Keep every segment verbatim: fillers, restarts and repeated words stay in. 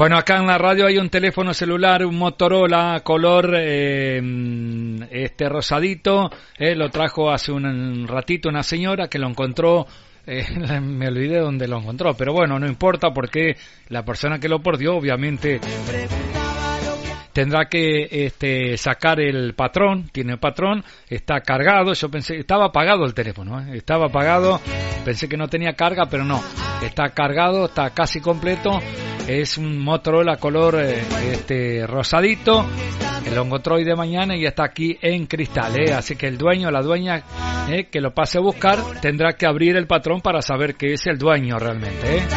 Bueno, acá en la radio hay un teléfono celular, un Motorola color eh, este rosadito, eh, lo trajo hace un ratito una señora que lo encontró, eh, me olvidé dónde lo encontró, pero bueno, no importa porque la persona que lo perdió obviamente tendrá que este, sacar el patrón, tiene el patrón, está cargado, yo pensé, estaba apagado el teléfono, ¿eh? estaba apagado, pensé que no tenía carga, pero no, está cargado, está casi completo, es un Motorola color eh, este, rosadito, lo encontró hoy de mañana y está aquí en Cristal, ¿eh? Así que el dueño, la dueña, eh, que lo pase a buscar, tendrá que abrir el patrón para saber que es el dueño realmente, ¿eh?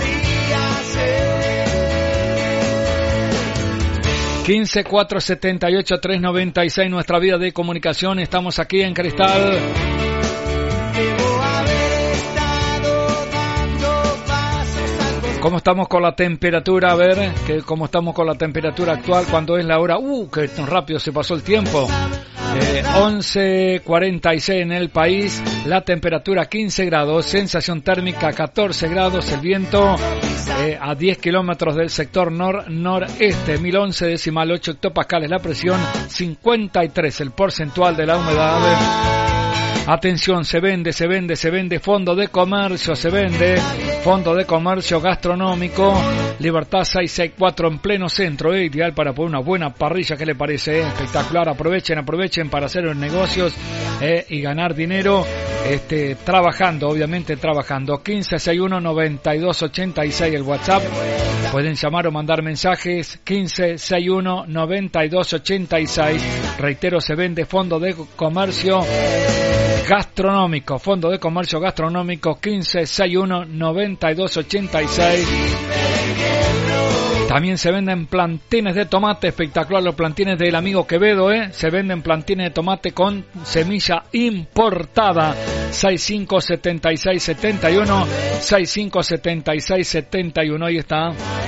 quince, cuatro setenta y ocho, tres noventa y seis, nuestra vía de comunicación. Estamos aquí en Cristal. ¿Cómo estamos con la temperatura? A ver, que ¿cómo estamos con la temperatura actual? ¿Cuándo es la hora? ¡Uh! ¡Qué rápido se pasó el tiempo! Eh, once cuarenta y seis en el país, la temperatura quince grados, sensación térmica catorce grados, el viento eh, a diez kilómetros del sector nor-noreste, mil once decimal ocho hectopascales, la presión cincuenta y tres, el porcentual de la humedad. Atención, se vende, se vende, se vende fondo de comercio, se vende fondo de comercio gastronómico, Libertad seiscientos sesenta y cuatro en pleno centro, eh, ideal para poner una buena parrilla, ¿qué le parece? Eh? Espectacular, aprovechen, aprovechen para hacer los negocios eh, y ganar dinero, este, trabajando, obviamente trabajando. quince sesenta y uno, noventa y dos ochenta y seis el WhatsApp, pueden llamar o mandar mensajes, quince sesenta y uno, noventa y dos ochenta y seis, reitero, se vende fondo de comercio gastronómico, fondo de comercio gastronómico, quince sesenta y uno, noventa y dos ochenta y seis. También se venden plantines de tomate, espectacular los plantines del amigo Quevedo, ¿eh? Se venden plantines de tomate con semilla importada, sesenta y cinco, setenta y seis, setenta y uno, sesenta y cinco, setenta y seis, setenta y uno, ahí está.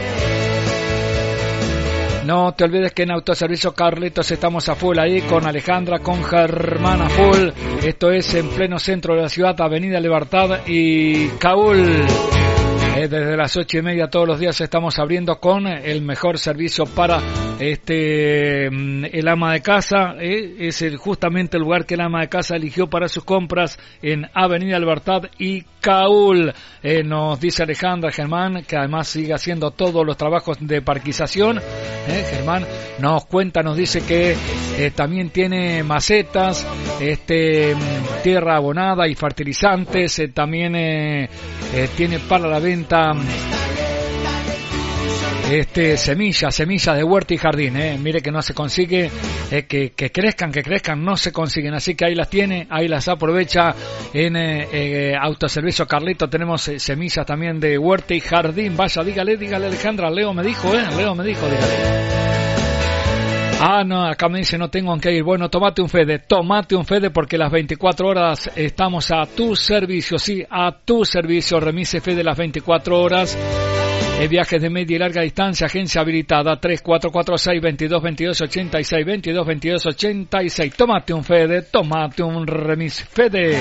No te olvides que en Autoservicio Carlitos estamos a full ahí con Alejandra, con Germán a full. Esto es en pleno centro de la ciudad, Avenida Libertad y Caúl. Eh, desde las ocho y media todos los días estamos abriendo con el mejor servicio para este el ama de casa. Eh, es el, justamente el lugar que el ama de casa eligió para sus compras en Avenida Libertad y Caúl. Eh, nos dice Alejandra, Germán, que además sigue haciendo todos los trabajos de parquización. Eh, Germán nos cuenta, nos dice que eh, también tiene macetas, este tierra abonada y fertilizantes. Eh, también eh, eh, tiene para la venta este semillas, semillas de huerta y jardín, eh. Mire que no se consigue, eh, que, que crezcan, que crezcan, no se consiguen, así que ahí las tiene, ahí las aprovecha en eh, eh, Autoservicio Carlito. Tenemos eh, semillas también de huerta y jardín. Vaya, dígale, dígale Alejandra, Leo me dijo, eh, Leo me dijo, dígale. Ah, no, acá me dice no tengo en qué ir. Bueno, tomate un Fede, tomate un Fede porque las veinticuatro horas estamos a tu servicio, sí, a tu servicio. Remise Fede las veinticuatro horas. Eh, viajes de media y larga distancia, agencia habilitada tres cuatro cuatro seis, veintidós, veintidós, ochenta y seis, veintidós, veintidós, ochenta y seis. Tómate un Fede, tómate un Remis Fede.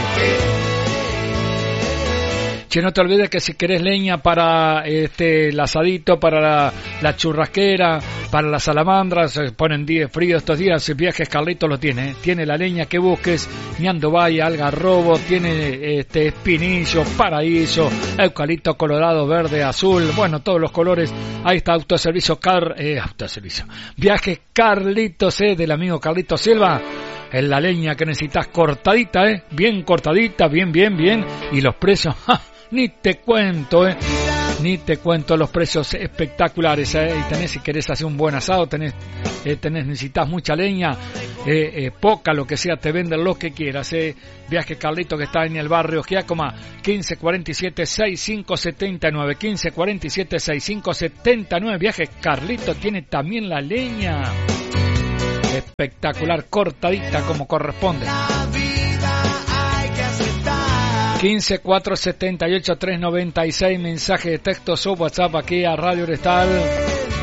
Che, no te olvides que si querés leña para este el asadito, para la, la churrasquera, para las salamandras, se ponen días fríos estos días, Viajes Carlitos lo tiene, ¿eh? Tiene la leña que busques, ñando vaya, algarrobo, tiene este espinillo, paraíso, eucalipto colorado, verde, azul, bueno, todos los colores. Ahí está Autoservicio Car, eh, Autoservicio, Viajes Carlitos, eh, del amigo Carlitos Silva. En la leña que necesitas cortadita, eh, bien cortadita, bien, bien, bien, y los precios, ¡ja! Ni te cuento, eh. Ni te cuento los precios espectaculares, eh. Y tenés, si querés hacer un buen asado, tenés, eh, tenés, necesitas mucha leña, eh, eh, poca, lo que sea, te venden lo que quieras, eh. Viaje Carlito, que está en el barrio Giacoma, quince cuarenta y siete, sesenta y cinco setenta y nueve, quince cuarenta y siete, sesenta y cinco setenta y nueve. Viaje Carlito tiene también la leña espectacular, cortadita como corresponde. quince cuatro setenta y ocho, tres noventa y seis, mensaje de texto o WhatsApp aquí a Radio Cristal.